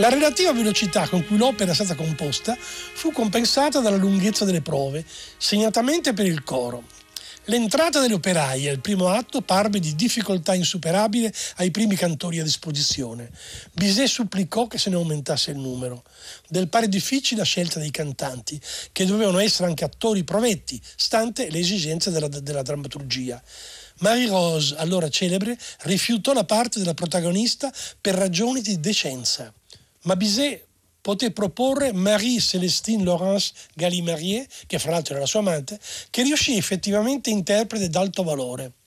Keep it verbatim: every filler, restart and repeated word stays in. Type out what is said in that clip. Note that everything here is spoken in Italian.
La relativa velocità con cui l'opera è stata composta fu compensata dalla lunghezza delle prove, segnatamente per il coro. L'entrata delle operaie al primo atto parve di difficoltà insuperabile ai primi cantori a disposizione. Bizet supplicò che se ne aumentasse il numero. Del pari difficile la scelta dei cantanti, che dovevano essere anche attori provetti, stante le esigenze della, della drammaturgia. Marie-Rose, allora celebre, rifiutò la parte della protagonista per ragioni di decenza. Ma Bizet poté proporre Marie-Célestine Laurence Galimarié, che fra l'altro era la sua amante, che riuscì effettivamente interprete d'alto valore.